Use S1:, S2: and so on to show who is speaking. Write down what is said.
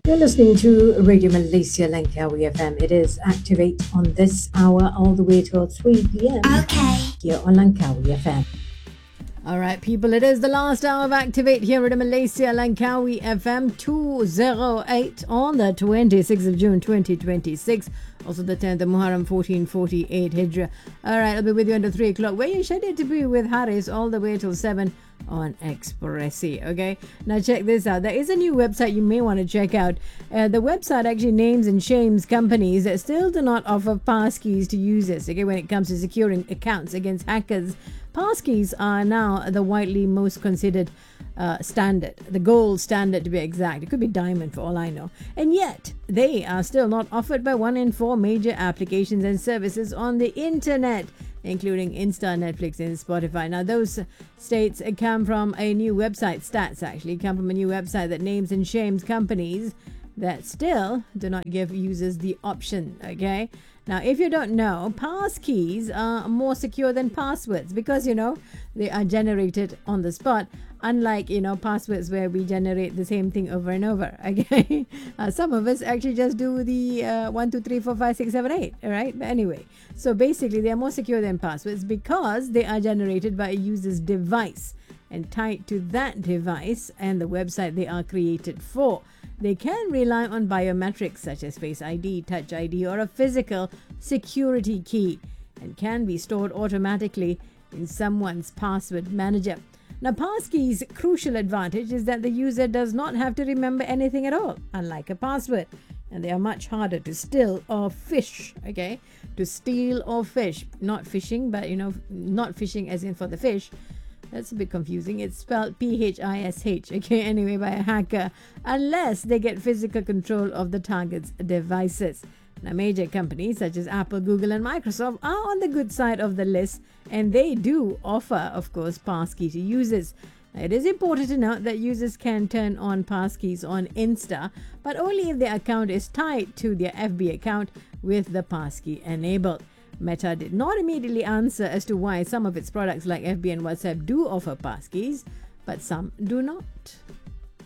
S1: You're listening to Radio Malaysia Langkawi FM. It is Activate on this hour all the way till 3 p.m.
S2: Okay.
S1: Here on Langkawi FM.
S3: All right, people, it is the last hour of Activate here at Malaysia Langkawi FM 208 on the 26th of June 2026. Also the 10th of Muharram 1448 Hijrah. All right, I'll be with you until 3 o'clock, where you're scheduled to be with Haris all the way till 7 on Expressi. Okay, now check this out. There is a new website you may want to check out. The website actually names and shames companies that still do not offer passkeys to users. Okay, when it comes to securing accounts against hackers, passkeys are now the widely most considered standard, the gold standard to be exact. It could be diamond for all I know. And yet, they are still not offered by 1 in 4 major applications and services on the internet, including Insta, Netflix, and Spotify. Now, those states come from a new website, stats actually, come from a new website that names and shames companies that still do not give users the option, okay? Now, if you don't know, passkeys are more secure than passwords because, they are generated on the spot. Unlike, passwords where we generate the same thing over and over, okay? Some of us actually just do the 1, 2, 3, 4, 5, 6, 7, 8, all right? But anyway, so basically they are more secure than passwords because they are generated by a user's device and tied to that device and the website they are created for. They can rely on biometrics such as Face ID, Touch ID, or a physical security key and can be stored automatically in someone's password manager. Now, passkeys' crucial advantage is that the user does not have to remember anything at all, unlike a password. And they are much harder to steal or fish, okay? To steal or fish. Not fishing, but, not fishing as in for the fish. That's a bit confusing. It's spelled P-H-I-S-H, okay, anyway, by a hacker, unless they get physical control of the target's devices. Now, major companies such as Apple, Google, and Microsoft are on the good side of the list, and they do offer, of course, passkey to users. Now, it is important to note that users can turn on passkeys on Insta, but only if their account is tied to their FB account with the passkey enabled. Meta did not immediately answer as to why some of its products like FB and WhatsApp do offer passkeys, but some do not.